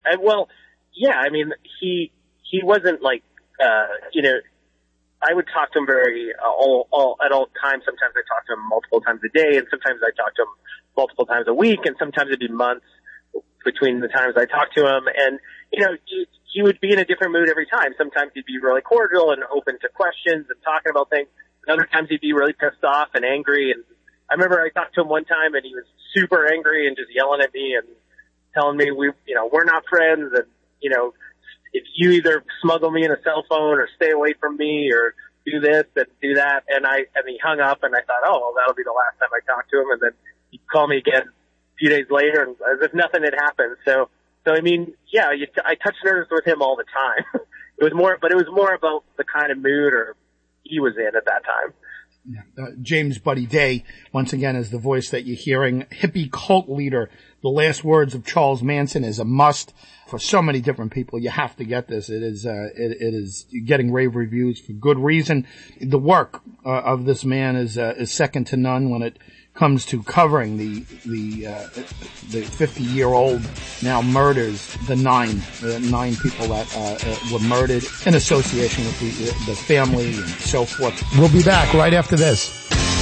Well, yeah, I mean, he wasn't like, I would talk to him at all times. Sometimes I talked to him multiple times a day, and sometimes I talked to him multiple times a week, and sometimes it'd be months between the times I talked to him. And, he would be in a different mood every time. Sometimes he'd be really cordial and open to questions and talking about things. Other times he'd be really pissed off and angry. And I remember I talked to him one time and he was super angry and just yelling at me and telling me we're not friends, and, if you either smuggle me in a cell phone or stay away from me or do this and do that. And he hung up, and I thought, oh, well, that'll be the last time I talk to him. And then he'd call me again a few days later and as if nothing had happened. So I mean, yeah, I touched nerves with him all the time. It was more about the kind of mood he was in at that time. James Buddy Day, once again, is the voice that you're hearing. Hippie cult leader. The last words of Charles Manson is a must for so many different people. You have to get this. It is getting rave reviews for good reason. The work of this man is second to none when it comes to covering the 50-year-old now murders, the nine people that were murdered in association with the family and so forth. We'll be back right after this.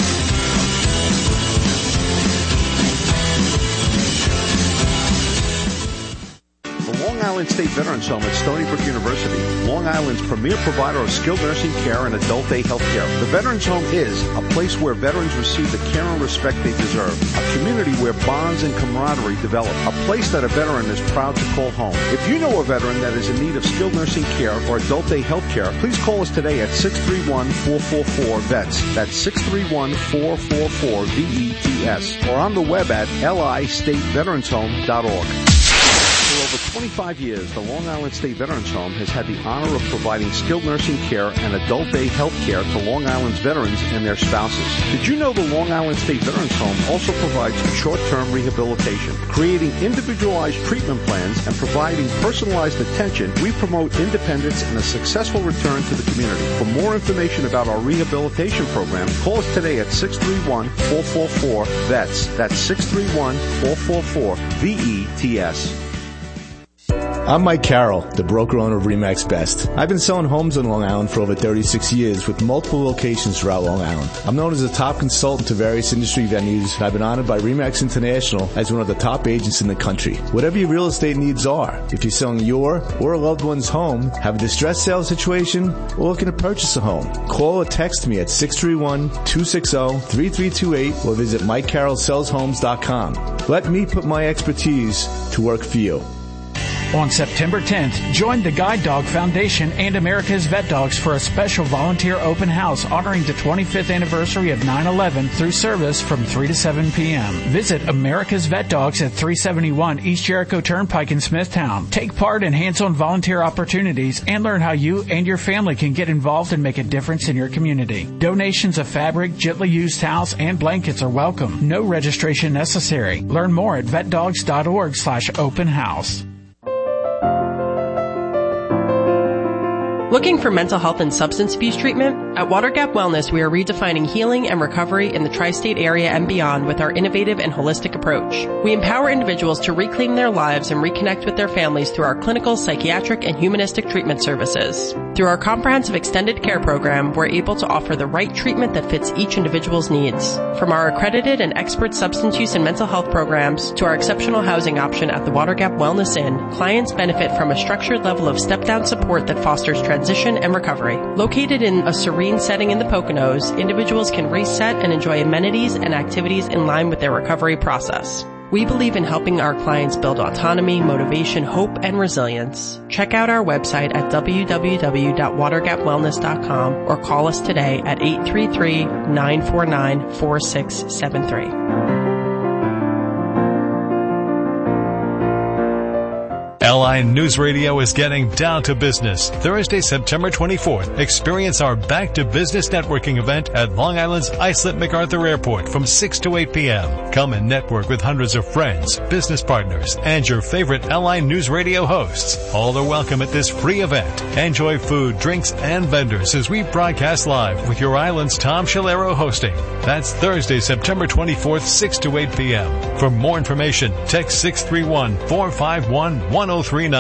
Long Island State Veterans Home at Stony Brook University, Long Island's premier provider of skilled nursing care and adult day health care. The Veterans Home is a place where veterans receive the care and respect they deserve, a community where bonds and camaraderie develop, a place that a veteran is proud to call home. If you know a veteran that is in need of skilled nursing care or adult day health care, please call us today at 631-444-VETS. That's 631-444-VETS, or on the web at listateveteranshome.org. For over 25 years, the Long Island State Veterans Home has had the honor of providing skilled nursing care and adult day health care to Long Island's veterans and their spouses. Did you know the Long Island State Veterans Home also provides short-term rehabilitation? Creating individualized treatment plans and providing personalized attention, we promote independence and a successful return to the community. For more information about our rehabilitation program, call us today at 631-444-VETS. That's 631-444-VETS. I'm Mike Carroll, the broker owner of RE/MAX Best. I've been selling homes on Long Island for over 36 years with multiple locations throughout Long Island. I'm known as a top consultant to various industry venues, and I've been honored by RE/MAX International as one of the top agents in the country. Whatever your real estate needs are, if you're selling your or a loved one's home, have a distressed sale situation, or looking to purchase a home, call or text me at 631-260-3328 or visit MikeCarrollSellsHomes.com. Let me put my expertise to work for you. On September 10th, join the Guide Dog Foundation and America's Vet Dogs for a special volunteer open house honoring the 25th anniversary of 9/11 through service from 3 to 7 p.m. Visit America's Vet Dogs at 371 East Jericho Turnpike in Smithtown. Take part in hands-on volunteer opportunities and learn how you and your family can get involved and make a difference in your community. Donations of fabric, gently used towels, and blankets are welcome. No registration necessary. Learn more at vetdogs.org/open house. Looking for mental health and substance abuse treatment? At Water Gap Wellness, we are redefining healing and recovery in the tri-state area and beyond with our innovative and holistic approach. We empower individuals to reclaim their lives and reconnect with their families through our clinical, psychiatric, and humanistic treatment services. Through our comprehensive extended care program, we're able to offer the right treatment that fits each individual's needs. From our accredited and expert substance use and mental health programs to our exceptional housing option at the Water Gap Wellness Inn, clients benefit from a structured level of step-down support that fosters transition and recovery. Located in a serene setting in the Poconos, individuals can reset and enjoy amenities and activities in line with their recovery process. We believe in helping our clients build autonomy, motivation, hope, and resilience. Check out our website at www.watergapwellness.com or call us today at 833-949-4673. LI News Radio is getting down to business. Thursday, September 24th, experience our Back to Business networking event at Long Island's Islip MacArthur Airport from 6 to 8 p.m. Come and network with hundreds of friends, business partners, and your favorite LI News Radio hosts. All are welcome at this free event. Enjoy food, drinks, and vendors as we broadcast live with your island's Tom Shalero hosting. That's Thursday, September 24th, 6 to 8 p.m. For more information, text 631-451-10 1039.